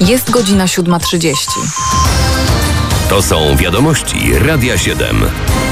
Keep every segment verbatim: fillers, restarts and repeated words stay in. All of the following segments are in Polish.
Jest godzina siódma trzydzieści. To są wiadomości Radia siedem.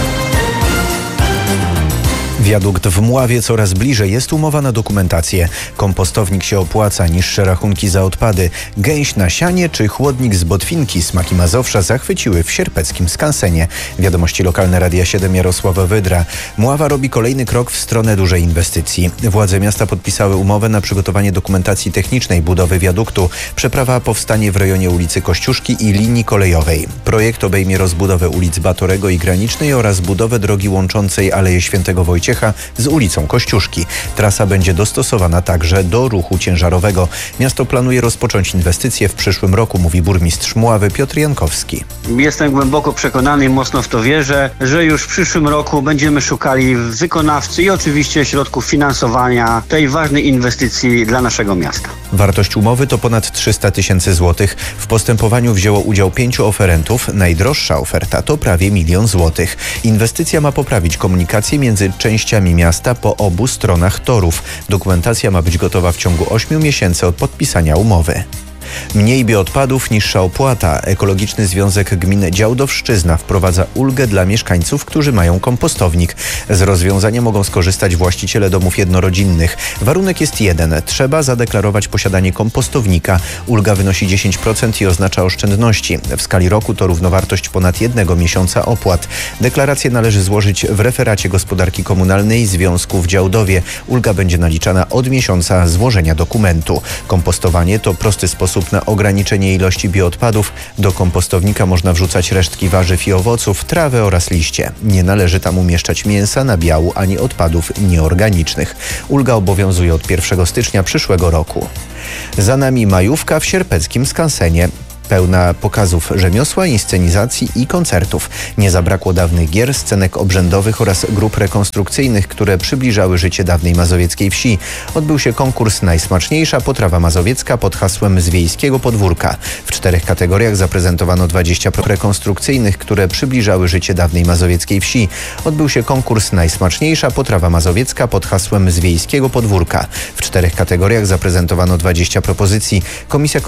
Wiadukt w Mławie coraz bliżej. Jest umowa na dokumentację. Kompostownik się opłaca, niższe rachunki za odpady. Gęś na sianie czy chłodnik z Botwinki smaki Mazowsza zachwyciły w sierpeckim skansenie. Wiadomości lokalne Radia siedem, Jarosława Wydra. Mława robi kolejny krok w stronę dużej inwestycji. Władze miasta podpisały umowę na przygotowanie dokumentacji technicznej budowy wiaduktu. Przeprawa powstanie w rejonie ulicy Kościuszki i linii kolejowej. Projekt obejmie rozbudowę ulic Batorego i Granicznej oraz budowę drogi łączącej Aleję Świętego Wojciecha z ulicą Kościuszki. Trasa będzie dostosowana także do ruchu ciężarowego. Miasto planuje rozpocząć inwestycje w przyszłym roku, mówi burmistrz Mławy Piotr Jankowski. Jestem głęboko przekonany i mocno w to wierzę, że już w przyszłym roku będziemy szukali wykonawcy i oczywiście środków finansowania tej ważnej inwestycji dla naszego miasta. Wartość umowy to ponad trzysta tysięcy złotych. W postępowaniu wzięło udział pięciu oferentów. Najdroższa oferta to prawie milion złotych. Inwestycja ma poprawić komunikację między częściami miasta po obu stronach torów. Dokumentacja ma być gotowa w ciągu ośmiu miesięcy od podpisania umowy. Mniej bioodpadów, niższa opłata. Ekologiczny Związek Gmin Działdowszczyzna wprowadza ulgę dla mieszkańców, którzy mają kompostownik. Z rozwiązania mogą skorzystać właściciele domów jednorodzinnych. Warunek jest jeden. Trzeba zadeklarować posiadanie kompostownika. Ulga wynosi dziesięć procent i oznacza oszczędności. W skali roku to równowartość ponad jednego miesiąca opłat. Deklarację należy złożyć w referacie gospodarki komunalnej Związku w Działdowie. Ulga będzie naliczana od miesiąca złożenia dokumentu. Kompostowanie to prosty sposób na ograniczenie ilości bioodpadów. Do kompostownika można wrzucać resztki warzyw i owoców, trawę oraz liście. Nie należy tam umieszczać mięsa, nabiału ani odpadów nieorganicznych. Ulga obowiązuje od pierwszego stycznia przyszłego roku. Za nami majówka w sierpeckim skansenie. Pełna pokazów rzemiosła, inscenizacji i koncertów. Nie zabrakło dawnych gier, scenek obrzędowych oraz grup rekonstrukcyjnych, które przybliżały życie dawnej mazowieckiej wsi. Odbył się konkurs Najsmaczniejsza potrawa mazowiecka pod hasłem z wiejskiego podwórka. W czterech kategoriach zaprezentowano dwadzieścia prób rekonstrukcyjnych, które przybliżały życie dawnej mazowieckiej wsi. Odbył się konkurs Najsmaczniejsza potrawa mazowiecka pod hasłem z wiejskiego podwórka. W czterech kategoriach zaprezentowano dwadzieścia propozycji. Komisja